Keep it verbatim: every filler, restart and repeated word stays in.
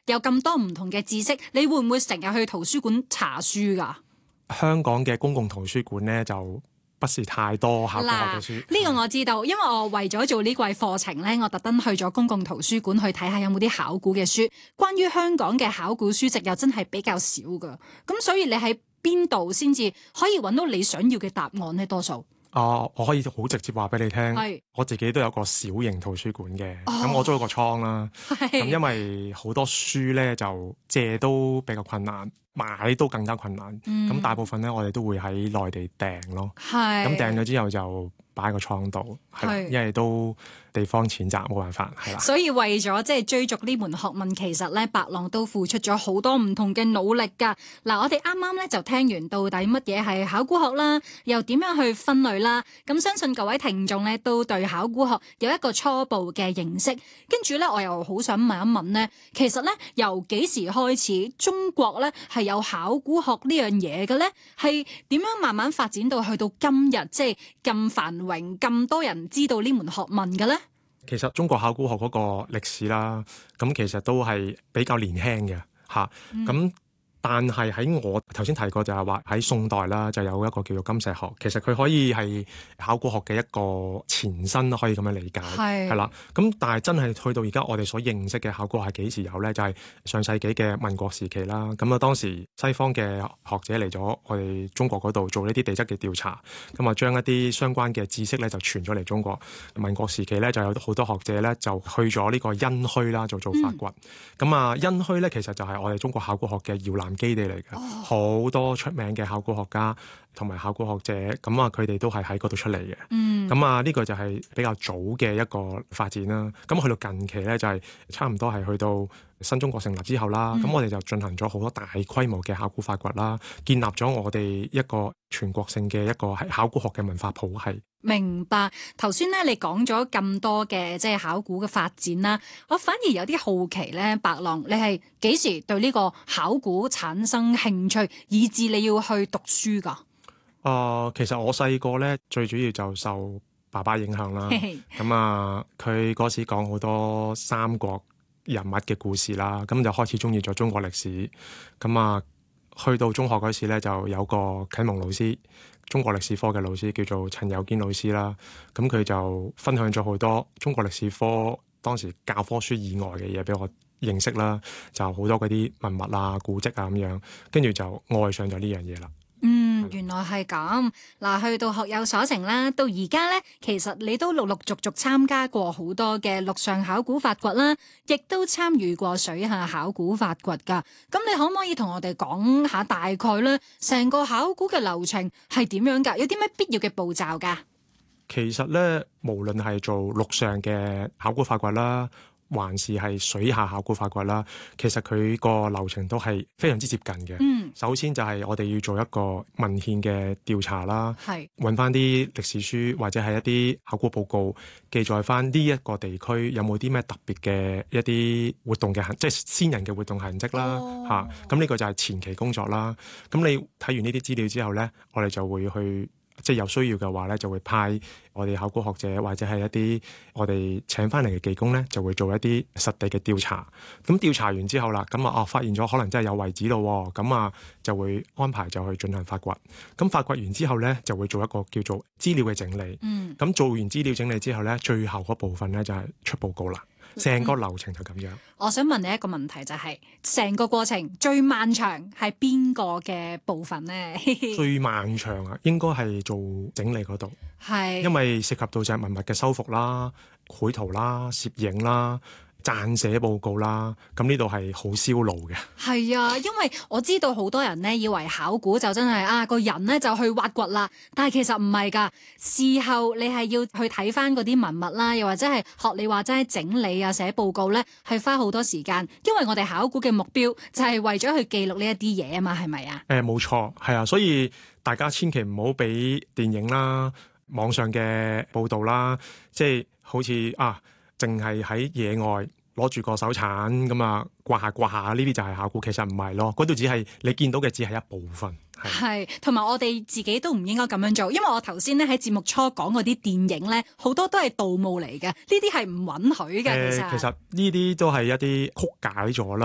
有咁多唔同嘅知識，你會唔會成日去圖書館查書㗎？ 香港嘅公共圖書館咧就不是太多考古學嘅書。 呢個我知道，因為我為咗做呢季課程咧，我特登去咗公共圖書館去睇下有冇啲考古嘅書。關於香港嘅考古書籍又真係比較少㗎，咁所以你喺邊度先至可以揾到你想要嘅答案呢？多數啊！我可以好直接話俾你聽， 係我自己都有個小型圖書館嘅，咁、 哦、 我租咗個倉啦。咁因為好多書咧就借都比較困難，買都更加困難。咁、嗯、大部分咧我哋都會喺內地訂咯。咁訂咗之後就擺喺個倉度，係因為都地方淺窄，冇辦法係啦。 所以為咗即係追逐呢門學問，其實咧白浪都付出咗好多唔同嘅努力㗎。嗱，我哋啱啱咧就聽完到底乜嘢係考古學啦，又點樣去分類啦。咁相信各位聽眾咧都對考古學有一個初步嘅認識。跟住咧，我又好想問一問咧，其實咧由幾時開始中國咧係有考古學呢樣嘢嘅咧？係點樣慢慢發展到去到今日，即係咁繁榮、咁多人知道呢門學問嘅咧？ 其實中國考古學嗰個歷史啦，咁其實都係比較年輕嘅嚇，咁、嗯。但係喺我頭先提過就係話喺宋代啦，就有一個叫做金石學，其實佢可以係考古學嘅一個前身，可以咁樣理解係啦。咁但係真係去到而家我哋所認識嘅考古學係幾時有呢？就係、是、上世紀嘅民國時期啦。咁啊當時西方嘅學者嚟咗我哋中國嗰度做呢啲地質嘅調查，咁啊將一啲相關嘅知識咧就傳咗嚟中國。民國時期咧就有好多學者咧就去咗呢個殷墟啦，做做發掘。咁、嗯、啊殷墟咧其實就係我哋中國考古學嘅搖籃基地嚟嘅，好、哦、多出名嘅考古學家同埋考古學者，咁啊佢哋都係喺嗰度出嚟嘅。嗯，咁啊呢個就係比較早嘅一個發展啦。咁去到近期咧就係、是、差唔多係去到新中國成立之後啦，咁、嗯、我哋就進行咗好多大規模嘅考古發掘啦，建立咗我哋一個全國性嘅一個係考古學嘅文化譜系。 明白。頭先咧你講咗咁多嘅即係考古嘅發展啦，我反而有啲好奇咧，白浪你係幾時對呢個考古產生興趣，以至你要去讀書噶？ 誒、呃，其實我細個咧最主要就受爸爸影響啦。咁啊，佢嗰時講好多三國人物嘅故事啦，咁就開始中意咗中國歷史。咁啊，去到中學嗰時咧，就有個啟蒙老師，中國歷史科嘅老師叫做陳友堅老師啦。咁佢就分享咗好多中國歷史科當時教科書以外嘅嘢俾我認識啦，就好多嗰啲文物啊、古蹟啊咁樣，跟住就愛上咗呢樣嘢啦。 嗯，原來係咁。嗱，去到學有所成啦，到而家咧，其實你都陸陸續續參加過好多嘅陸上考古發掘啦，亦都參與過水下考古發掘噶。咁你可唔可以同我哋講下大概咧，成個考古嘅流程係點樣噶？有啲咩必要嘅步驟噶？ 其實咧，無論係做陸上嘅考古發掘啦，還是係水下考古發掘啦，其實佢個流程都係非常之接近嘅。嗯，首先就係我哋要做一個文獻嘅調查啦，係揾翻啲歷史書或者係一啲考古報告，記載翻呢一個地區有冇啲咩特別嘅一啲活動嘅痕，即係先人嘅活動痕跡啦。嚇，咁呢個就係前期工作啦。咁你睇完呢啲資料之後咧，我哋就會去。即係有需要嘅話咧，就會派我哋考古學者或者係一啲我哋請翻嚟嘅技工咧，就會做一啲實地嘅調查。咁調查完之後啦，咁啊哦發現咗可能真係有遺址咯，咁啊就會安排就去進行發掘。咁發掘完之後咧，就會做一個叫做資料嘅整理。嗯，咁做完資料整理之後咧，最後嗰部分咧就係出報告啦。成個流程就咁樣。 我想問你一個問題，就係成個過程最漫長係邊個嘅部分呢？ 最漫長啊，應該係做整理嗰度，係因為涉及到就係文物嘅修復啦、繪圖啦、攝影啦、撰寫報告啦，咁呢度係好燒腦嘅。係啊，因為我知道好多人呢以為考古就真係啊個人呢就去挖掘啦，但係其實唔係㗎。事後你係要去睇翻嗰啲文物啦，又或者係學你話齋整理啊、寫報告呢，係花好多時間。因為我哋考古嘅目標就係為咗去記錄呢一啲嘢啊嘛，係咪啊？ 誒、呃，冇錯，係啊，所以大家千祈唔好俾電影啦、網上嘅報導啦，即係好似啊，淨係喺野外攞住個手鏟咁啊，刮下刮下呢啲就係考古，其實唔係咯，嗰度只係你見到嘅只係一部分。 係，同埋我哋自己都唔應該咁樣做，因為我頭先咧喺節目初講嗰啲電影咧，好多都係盜墓嚟嘅，呢啲係唔允許嘅。其實、呃、其實呢啲都係一啲曲解咗啦。